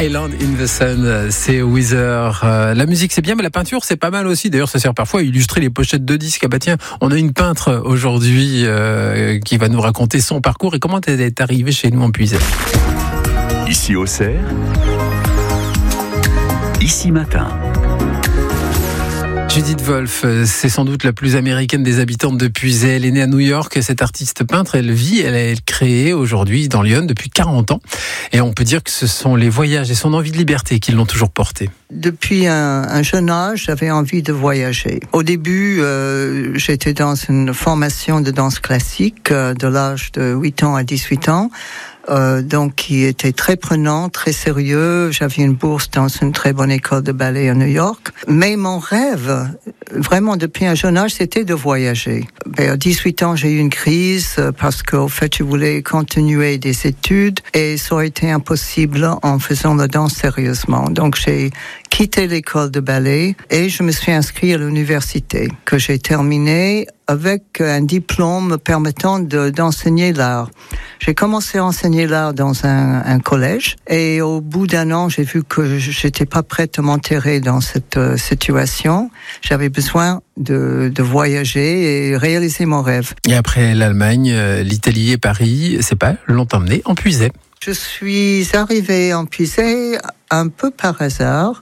Island in the Sun, c'est Weezer. La musique c'est bien, mais la peinture c'est pas mal aussi. D'ailleurs, ça sert parfois à illustrer les pochettes de disques. Ah bah tiens, on a une peintre aujourd'hui qui va nous raconter son parcours et comment elle est arrivée chez nous en Puisaye. Ici Auxerre, ici matin. Judith Wolf, c'est sans doute la plus américaine des habitantes de Puisaye. Elle est née à New York. Cette artiste peintre, elle est créée aujourd'hui dans Lyon depuis 40 ans. Et on peut dire que ce sont les voyages et son envie de liberté qui l'ont toujours portée. Depuis un jeune âge, j'avais envie de voyager. Au début, j'étais dans une formation de danse classique de l'âge de 8 ans à 18 ans. Donc qui était très prenant, très sérieux. J'avais une bourse dans une très bonne école de ballet à New York. Mais mon rêve, vraiment depuis un jeune âge, c'était de voyager. À 18 ans, j'ai eu une crise parce qu'au fait, je voulais continuer des études et ça aurait été impossible en faisant la danse sérieusement. Donc j'ai quitté l'école de ballet et je me suis inscrite à l'université que j'ai terminée avec un diplôme permettant d'enseigner l'art. J'ai commencé à enseigner l'art dans un collège et au bout d'un an, j'ai vu que j'étais pas prête à m'enterrer dans cette situation. J'avais besoin de voyager et réaliser mon rêve. Et après l'Allemagne, l'Italie et Paris, c'est pas longtemps emmené en Puisaye. Je suis arrivée en Puisaye un peu par hasard,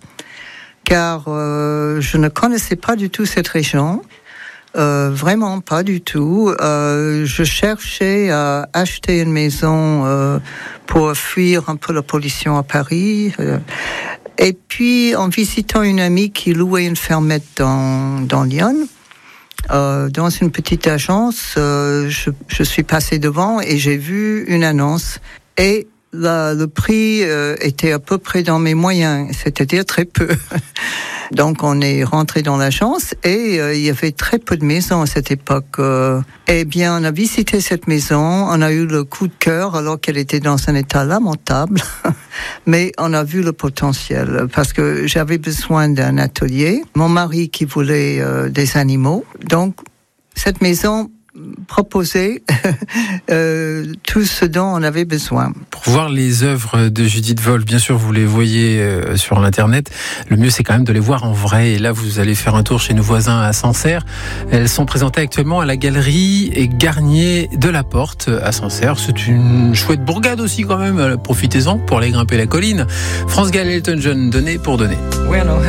car je ne connaissais pas du tout cette région. Vraiment pas du tout. Je cherchais à acheter une maison pour fuir un peu la pollution à Paris. Et puis, en visitant une amie qui louait une fermette dans Lyon, dans une petite agence, je suis passée devant et j'ai vu une annonce. Et le prix était à peu près dans mes moyens, c'est-à-dire très peu. Donc on est rentré dans l'agence et il y avait très peu de maisons à cette époque. Eh bien, on a visité cette maison, on a eu le coup de cœur alors qu'elle était dans un état lamentable, mais on a vu le potentiel parce que j'avais besoin d'un atelier. Mon mari qui voulait des animaux, donc cette maison proposer tout ce dont on avait besoin. Pour voir les œuvres de Judith Wolf, bien sûr vous les voyez sur l'internet, le mieux c'est quand même de les voir en vrai, et là vous allez faire un tour chez nos voisins à Sancerre. Elles sont présentées actuellement à la galerie Garnier de la Porte à Sancerre. C'est une chouette bourgade aussi quand même, profitez-en pour aller grimper la colline. France Gall, Elton John, donner pour donner.